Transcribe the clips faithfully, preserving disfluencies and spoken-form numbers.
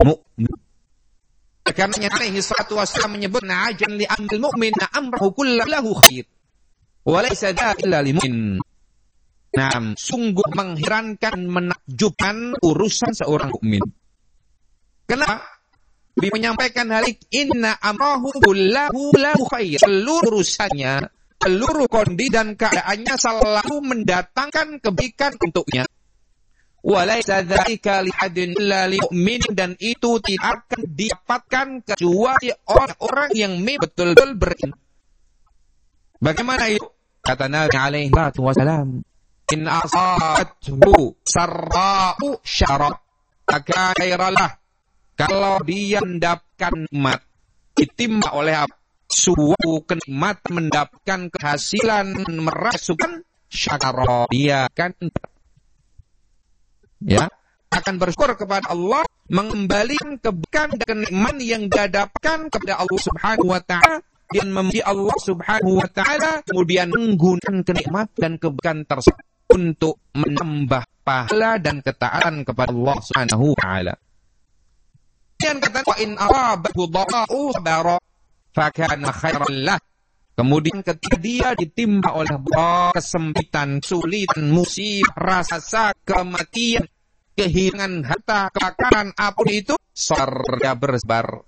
mu'min. Karena alaihi salatu wassalam menyebut na'ajan li amril mu'min amrahu kullahu khair. Wa laysa dzalika illa lil mu'min. Nah, sungguh mengherankan, menakjubkan urusan seorang mukmin. Kenapa? Dia menyampaikan hal ini, inna amrahu kullahu lahu khair. Seluruh urusannya, seluruh kondisi dan keadaannya selalu mendatangkan kebaikan untuknya. Walaysa dzalika li hadin illa lil mu'min, dan itu tidak akan didapatkan kecuali orang-orang yang betul-betul beriman. Bagaimana itu? Kata Nabi alaihi wasallam, in asabathu sarra'u syara maka khairalah. Kalau dia mendapatkan nikmat, ditimpa oleh suatu kenikmatan, mendapatkan kehasilan, merasukan syakara, dia akan ya akan bersyukur kepada Allah, mengembalikan kebaikan dan kenikmatan yang dia dapatkan kepada Allah Subhanahu wa taala, dan memuji Allah Subhanahu wa taala, kemudian menggunakan kenikmatan dan kebaikan tersebut untuk menambah pahala dan ketaatan kepada Allah Subhanahu wa taala. Kemudian kata wa in arabahu dhara'u sabara fakana khairan lah. Kemudian ketika dia ditimpa oleh kesempitan, kesulitan, musibah, rasa sakit, kematian, kehilangan harta, kebakaran, apapun itu, sabar, dia bersabar.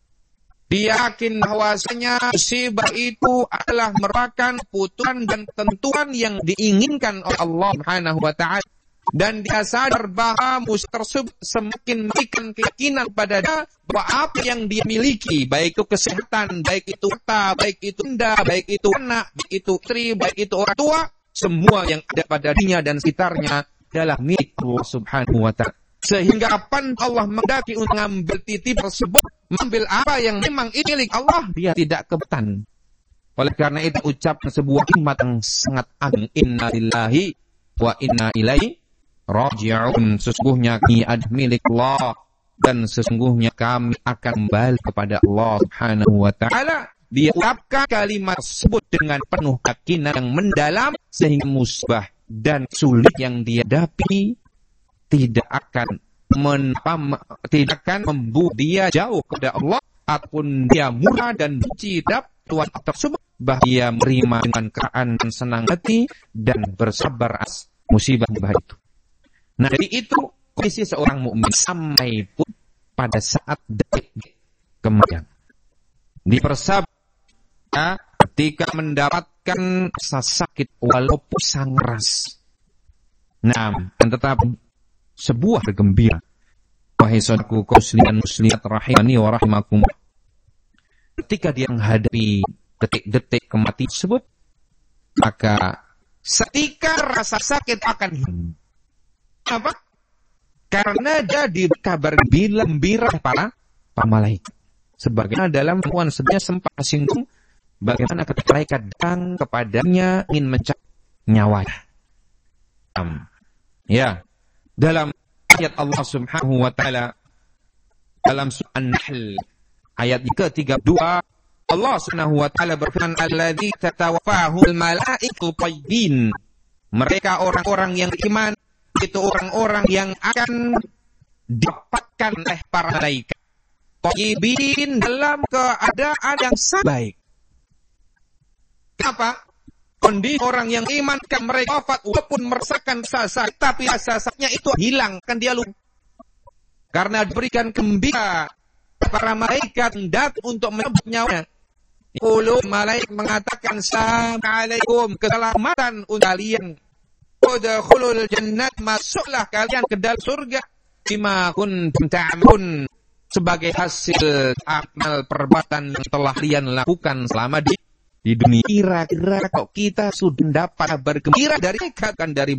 Dia yakin bahwasanya musibah itu adalah merupakan putusan dan tentuan yang diinginkan oleh Allah Subhanahu wa taala, dan dia sadar bahwa musibah tersebut semakin memberikan keyakinan pada dia bahwa apa yang dia miliki, baik itu kesehatan, baik itu harta, baik itu benda, baik itu anak, baik itu istri, baik itu orang tua, semua yang ada pada dirinya dan sekitarnya adalah milik Allah Subhanahu wa taala. Sehingga kapan Allah menghendaki untuk mengambil titip tersebut, mengambil apa yang memang milik Allah, dia tidak kebetulan. Oleh karena itu ucapkan sebuah kalimat yang sangat agung, inna lillahi wa inna ilaihi raji'un. Sesungguhnya kami adalah milik Allah dan sesungguhnya kami akan kembali kepada Allah Subhanahu wa taala. Dia ucapkan kalimat tersebut dengan penuh keyakinan yang mendalam, sehingga musibah dan sulit yang dia hadapi tidak akan menpam, tidak akan membuat dia jauh kepada Allah, ataupun dia murah dan benci terhadap Tuhan tersebut, bahwa dia menerima dengan keadaan senang hati dan bersabar atas musibah itu. Nah, dari itu kondisi seorang mukmin sampai pun pada saat detik kematian dipersabar ya, ketika mendapatkan rasa sakit walaupun sangat keras. Nah, dan tetap sebuah gembira. Wahai saudaraku kaum muslimin dan muslimat rahimani wa rahimakumullah, ketika dia menghadapi detik-detik kematian tersebut, maka setika rasa sakit akan hilang. Apa? Karena dia dikabar gembira para para malaikat. Sebagaimana dalam pertemuan sebelumnya sempat singgung bagaimana ketika malaikat datang kepadanya ingin mencabut nyawanya. Um, ya, dalam ayat Allah Subhanahu wa taala dalam surah An-Nahl ayat ke tiga puluh dua, Allah Subhanahu wa taala berfirman, "Alladzi tatawaffahul malaikatu thayyibin." Mereka orang-orang yang beriman, itu orang-orang yang akan didapatkan oleh para malaikat thayyibin, dalam keadaan yang sangat baik. Kenapa? Kondisi orang yang iman kan mereka wafat walaupun merasakan rasa sakit, tapi rasa sakitnya itu hilang, kan dia lupa. Karena diberikan gembira para malaikat datang untuk menyebut nyawanya. Ulu malaikat mengatakan, "Assalamualaikum, keselamatan untuk kalian. Udkhulul jannat, masuklah kalian ke dalam surga. Bima kuntum ta'malun, sebagai hasil amal perbuatan yang telah kalian lakukan selama di di dunia." Kira-kira kok kita sudah dapat kabar gembira dari mereka, kan dari